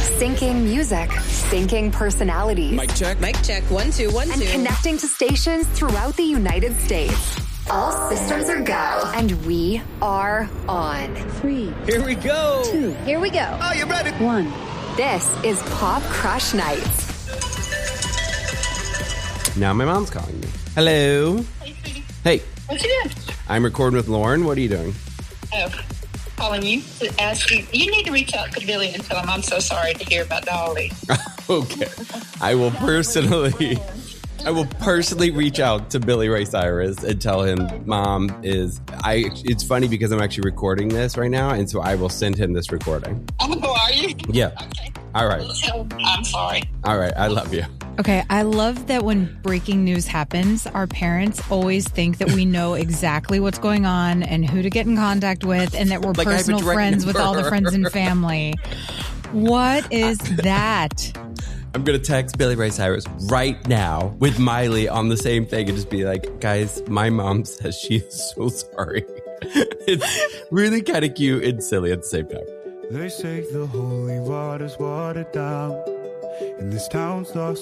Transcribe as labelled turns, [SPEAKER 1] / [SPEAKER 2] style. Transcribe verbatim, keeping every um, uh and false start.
[SPEAKER 1] Syncing music, syncing personalities.
[SPEAKER 2] Mic check.
[SPEAKER 3] Mic check. One, two, one,
[SPEAKER 1] and
[SPEAKER 3] two.
[SPEAKER 1] Connecting to stations throughout the United States. All systems are go, and we are on.
[SPEAKER 4] Three.
[SPEAKER 2] Here we go.
[SPEAKER 4] Two.
[SPEAKER 1] Here we go.
[SPEAKER 2] Are you ready?
[SPEAKER 4] One.
[SPEAKER 1] This is Pop Crush Nights.
[SPEAKER 5] Now my mom's calling me. Hello.
[SPEAKER 6] Hey, sweetie.
[SPEAKER 5] Hey,
[SPEAKER 6] What you doing?
[SPEAKER 5] I'm recording with Lauren. What are you doing?
[SPEAKER 6] Oh, calling you to ask you. You need to reach out to Billy and tell him I'm so sorry to hear about Dolly.
[SPEAKER 5] Okay. I will personally I will personally reach out to Billy Ray Cyrus and tell him Mom is I it's funny because I'm actually recording this right now, and so I will send him this recording.
[SPEAKER 6] Oh, are you?
[SPEAKER 5] Yeah.
[SPEAKER 6] Okay.
[SPEAKER 5] All right.
[SPEAKER 6] Tell him I'm sorry.
[SPEAKER 5] All right. I love you.
[SPEAKER 7] Okay, I love that when breaking news happens, our parents always think that we know exactly what's going on and who to get in contact with, and that we're
[SPEAKER 5] Like I have a
[SPEAKER 7] personal
[SPEAKER 5] direct
[SPEAKER 7] friends with all the
[SPEAKER 5] number.
[SPEAKER 7] friends and family. What is that?
[SPEAKER 5] I'm going to text Billy Ray Cyrus right now with Miley on the same thing and just be like, guys, my mom says she is so sorry. It's really kind of cute and silly at the same time.
[SPEAKER 8] They say the holy water's watered down, and this town's lost